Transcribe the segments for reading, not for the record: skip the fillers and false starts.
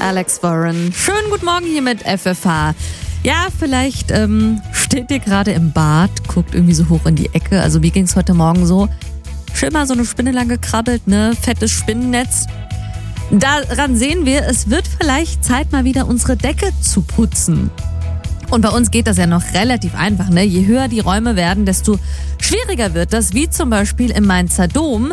Alex Warren. Schönen guten Morgen hier mit FFH. Ja, vielleicht steht ihr gerade im Bad, guckt irgendwie so hoch in die Ecke. Also mir ging es heute Morgen so. Schön mal so eine Spinne lang gekrabbelt, ne? Fettes Spinnennetz. Daran sehen wir, es wird vielleicht Zeit, mal wieder unsere Decke zu putzen. Und bei uns geht das ja noch relativ einfach, ne? Je höher die Räume werden, desto schwieriger wird das, wie zum Beispiel im Mainzer Dom.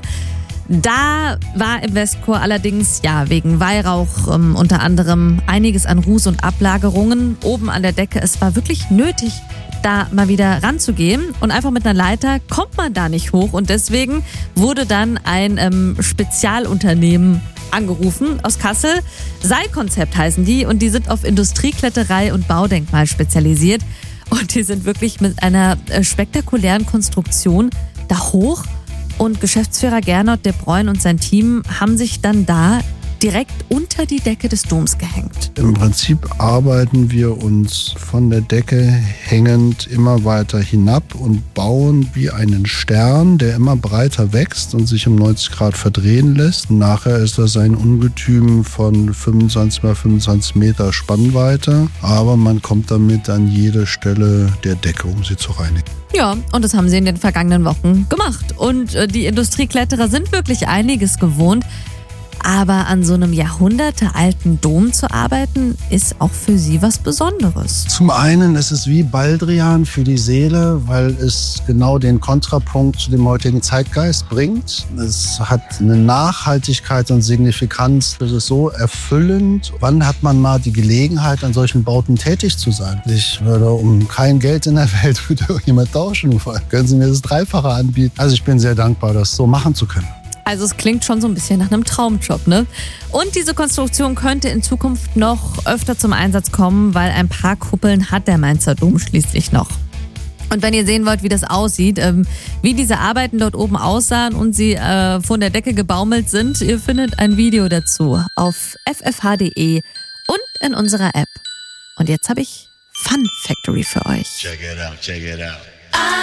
Da war im Westchor allerdings wegen Weihrauch unter anderem einiges an Ruß und Ablagerungen oben an der Decke. Es war wirklich nötig, da mal wieder ranzugehen, und einfach mit einer Leiter kommt man da nicht hoch, und deswegen wurde dann ein Spezialunternehmen angerufen aus Kassel. Seilkonzept heißen die, und die sind auf Industriekletterei und Baudenkmal spezialisiert, und die sind wirklich mit einer spektakulären Konstruktion da hoch. Und Geschäftsführer Gernot de Bruyn und sein Team haben sich dann da direkt unter die Decke des Doms gehängt. Im Prinzip arbeiten wir uns von der Decke hängend immer weiter hinab und bauen wie einen Stern, der immer breiter wächst und sich um 90 Grad verdrehen lässt. Nachher ist das ein Ungetüm von 25 mal 25 Meter Spannweite, aber man kommt damit an jede Stelle der Decke, um sie zu reinigen. Ja, und das haben sie in den vergangenen Wochen gemacht. Und die Industriekletterer sind wirklich einiges gewohnt. Aber an so einem jahrhundertealten Dom zu arbeiten, ist auch für sie was Besonderes. Zum einen ist es wie Baldrian für die Seele, weil es genau den Kontrapunkt zu dem heutigen Zeitgeist bringt. Es hat eine Nachhaltigkeit und Signifikanz. Es ist so erfüllend. Wann hat man mal die Gelegenheit, an solchen Bauten tätig zu sein? Ich würde um kein Geld in der Welt für irgendjemand tauschen wollen. Können Sie mir das Dreifache anbieten? Also ich bin sehr dankbar, das so machen zu können. Also es klingt schon so ein bisschen nach einem Traumjob, ne? Und diese Konstruktion könnte in Zukunft noch öfter zum Einsatz kommen, weil ein paar Kuppeln hat der Mainzer Dom schließlich noch. Und wenn ihr sehen wollt, wie das aussieht, wie diese Arbeiten dort oben aussahen und sie von der Decke gebaumelt sind, ihr findet ein Video dazu auf ffh.de und in unserer App. Und jetzt habe ich Fun Factory für euch. Check it out, check it out.